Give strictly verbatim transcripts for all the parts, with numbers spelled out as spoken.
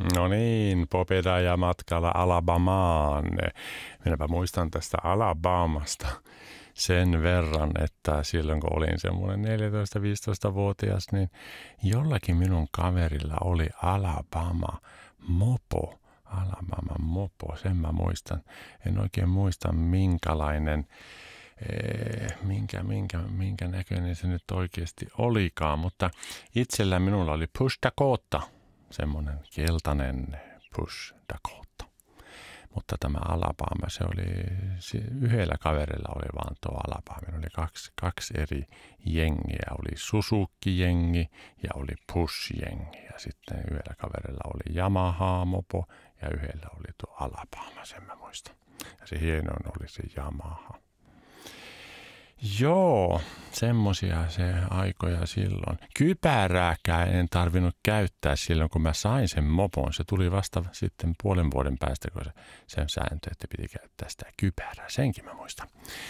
No niin, Popeda ja matkalla Alabamaan. Minäpä muistan tästä Alabamasta sen verran, että silloin kun olin semmoinen neljätoista-viisitoista-vuotias, niin jollakin minun kaverilla oli Alabama mopo. Alabama mopo, sen mä muistan. En oikein muista minkälainen, ee, minkä, minkä, minkä näköinen se nyt oikeasti olikaan, mutta itsellä minulla oli Push Dakota. Semmoinen keltainen Push Dakota. Mutta tämä Alabama, se oli, yhdellä kaverilla oli vaan tuo Alabama. Meillä oli kaksi, kaksi eri jengiä. Oli Suzuki-jengi ja oli Push-jengi. Ja sitten yhdellä kaverilla oli Yamaha-mopo ja yhdellä oli tuo Alabama, sen mä muistan. Ja se hienoin oli se Yamaha. Joo, semmosia se aikoja silloin. Kypärääkään en tarvinnut käyttää silloin, kun mä sain sen mopon. Se tuli vasta sitten puolen vuoden päästä, kun se, sen sääntö, että piti käyttää sitä kypärää. Senkin mä muistan.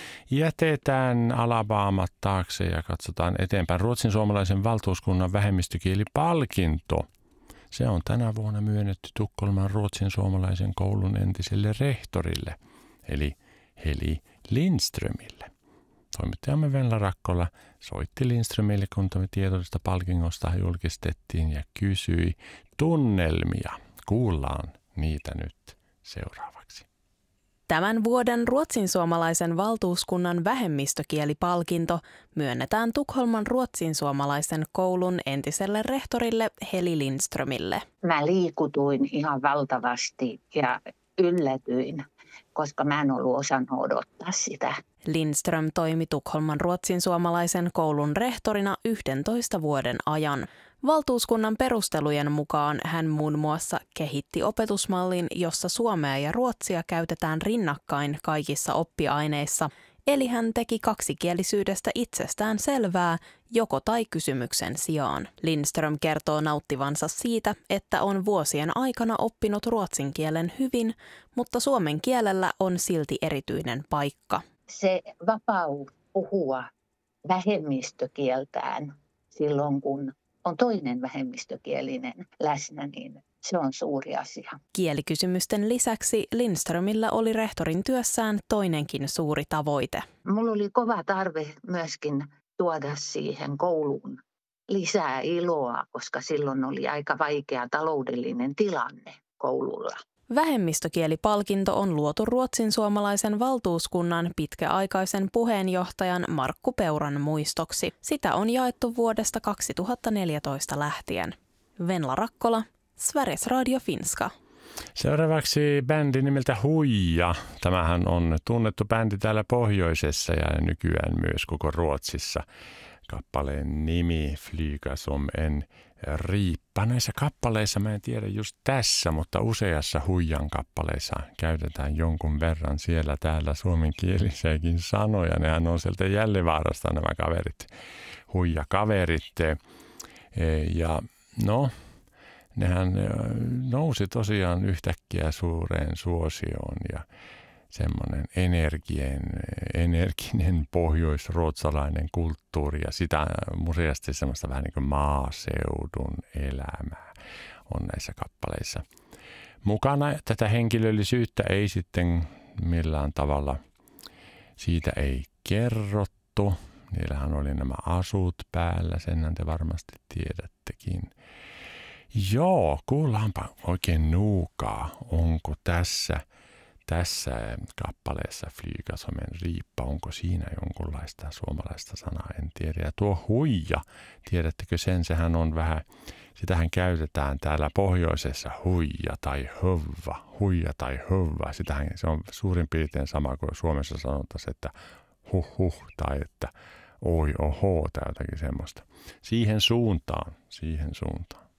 Jätetään Alabamat taakse ja katsotaan eteenpäin. Ruotsin suomalaisen valtuuskunnan vähemmistökielipalkinto. Se on tänä vuonna myönnetty Tukholman Ruotsin suomalaisen koulun entiselle rehtorille, eli Heli Lindströmille. Toimittajamme Venla Rakkola soitti Lindströmille, kun tämä tietoisesta palkinnosta julkistettiin ja kysyi tunnelmia. Kuullaan niitä nyt seuraavaksi. Tämän vuoden Ruotsin suomalaisen valtuuskunnan vähemmistökielipalkinto myönnetään Tukholman Ruotsin suomalaisen koulun entiselle rehtorille Heli Lindströmille. Mä liikutuin ihan valtavasti ja yllätyin, koska mä en ollut osannut odottaa sitä. Lindström toimi Tukholman Ruotsin suomalaisen koulun rehtorina yhdentoista vuoden ajan. Valtuuskunnan perustelujen mukaan hän muun muassa kehitti opetusmallin, jossa suomea ja ruotsia käytetään rinnakkain kaikissa oppiaineissa, eli hän teki kaksikielisyydestä itsestään selvää joko tai kysymyksen sijaan. Lindström kertoo nauttivansa siitä, että on vuosien aikana oppinut ruotsin kielen hyvin, mutta suomen kielellä on silti erityinen paikka. Se vapaus puhua vähemmistökieltään silloin, kun on toinen vähemmistökielinen läsnä, niin se on suuri asia. Kielikysymysten lisäksi Lindströmillä oli rehtorin työssään toinenkin suuri tavoite. Mulla oli kova tarve myöskin tuoda siihen kouluun lisää iloa, koska silloin oli aika vaikea taloudellinen tilanne koululla. Vähemmistökielipalkinto on luotu Ruotsin suomalaisen valtuuskunnan pitkäaikaisen puheenjohtajan Markku Peuran muistoksi. Sitä on jaettu vuodesta kaksituhattaneljätoista lähtien. Venla Rakkola, Sveriges Radio Finska. Seuraavaksi bändi nimeltä Huija. Tämähän on tunnettu bändi täällä pohjoisessa ja nykyään myös koko Ruotsissa. Kappaleen nimi Flyga som en riippa. Näissä kappaleissa, mä en tiedä just tässä, mutta useassa Huijan kappaleissa käytetään jonkun verran siellä täällä suomenkielisiäkin sanoja. Nehän on sieltä Jällevaarasta nämä kaverit, Huija-kaverit. Ja no, nehän nousi tosiaan yhtäkkiä suureen suosioon ja semmoinen energien, energinen pohjoisruotsalainen kulttuuri ja sitä museasti semmoista vähän niin kuin maaseudun elämää on näissä kappaleissa mukana. Tätä henkilöllisyyttä ei sitten millään tavalla, siitä ei kerrottu. Niillähän oli nämä asut päällä, senhän te varmasti tiedättekin. Joo, kuullaanpa oikein nuukaa, onko tässä... Tässä kappaleessa Flyga som en riippa, onko siinä jonkunlaista suomalaista sanaa, en tiedä. Ja tuo huija, tiedättekö sen, sehän on vähän, sitähän käytetään täällä pohjoisessa huija tai hövva, huija tai hövva. Sitähän se on suurin piirtein sama kuin Suomessa sanotaan, että huh huh tai että oi oho tai jotakin semmoista. Siihen suuntaan, siihen suuntaan.